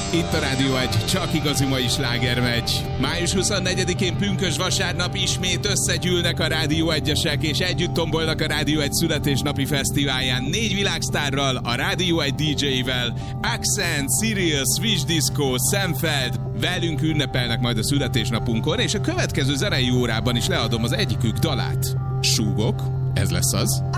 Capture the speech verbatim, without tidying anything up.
Itt a Rádió egy, csak igazi mai sláger megy. május huszonnegyedikén pünkösd vasárnap ismét összegyűlnek a Rádió egyesek, és együtt tombolnak a Rádió egy születésnapi fesztiválján négy világsztárral, a Rádió egy dé dzsejével, Accent, Sirius, Wish Disco, Szemfeld, velünk ünnepelnek majd a születésnapunkon, és a következő zenei órában is leadom az egyikük dalát. Súgok, ez lesz az.